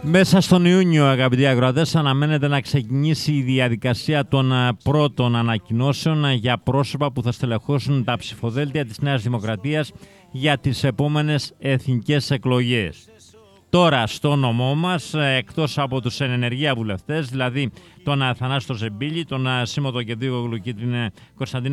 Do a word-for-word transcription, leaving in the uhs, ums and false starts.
Μέσα στον Ιούνιο, αγαπητοί ακροατές, αναμένεται να ξεκινήσει η διαδικασία των πρώτων ανακοινώσεων για πρόσωπα που θα στελεχώσουν τα ψηφοδέλτια της Νέας Δημοκρατίας για τις επόμενες εθνικές εκλογές. Τώρα, στο νομό μας, εκτός από τους ενεργεία βουλευτές, δηλαδή τον Αθανάστο Ζεμπίλη, τον Σίμω Τοκεντρίκογλου και την Κωνσταντίνα